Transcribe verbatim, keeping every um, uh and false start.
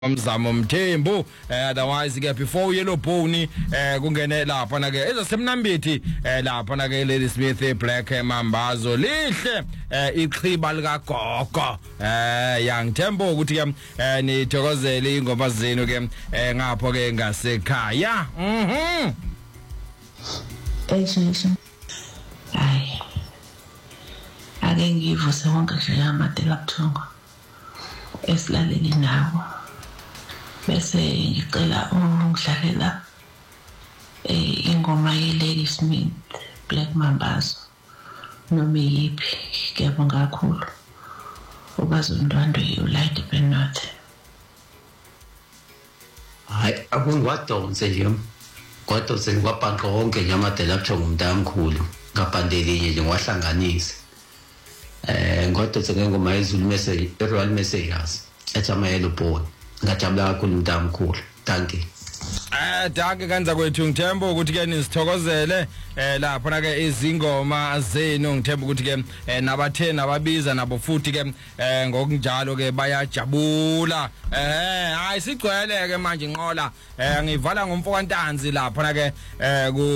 Umzamo Mthembu eh otherwise ke before yellow bone eh kungene lapha na ke ezasemnambithi eh lapha na ke Lady Smith Black Mambazo lihle eh ichiba lika gogo eh yangithemba ukuthi ke eh nithokozele ingoma zenu ke eh ngapho ke ngasekhaya mhm Exhibition ay ake ngivuse wonke nje amadela buthongo esilaleli nawo bese ngicela ungidlalela eh ingoma ye Lady Smith Black Mambazo noma yiphi ngiyabonga kakhulu ubazondwandwe uLight Benot hayi akungwadonse nje kodwa sengwabhanqa wonke nje amadela buthongo umntamkhulu ngabhandelinye nje ngwahlanganisa eh kodwa sengengoma yezulu message eRoyal Messengers ethamayelo boy ngajabula kakhulu umntamkhulu thank you eh danke kanza kwethu ngithemba ukuthi ke nisithokozele eh lapha na ke izingoma zenu ngithemba ukuthi ke nabathe nababiza nabo futhi ke eh ngokunjalo ke bayajabula eh hayi sigcwele ke manje inqola eh ngivala ngomfokantanzi lapha na ke eh